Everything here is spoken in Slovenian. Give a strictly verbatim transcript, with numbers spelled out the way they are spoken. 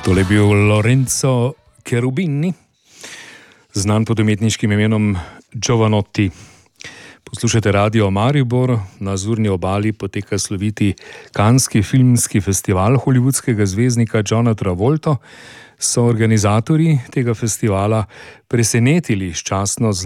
Tole je bil Lorenzo Cherubini, znan pod umetniškim imenom Jovanotti. Poslušate Radio Maribor, na Azurni obali poteka sloviti Canneski filmski festival hollywoodskega zvezdnika Johna Travolto. So organizatorji tega festivala presenetili s častno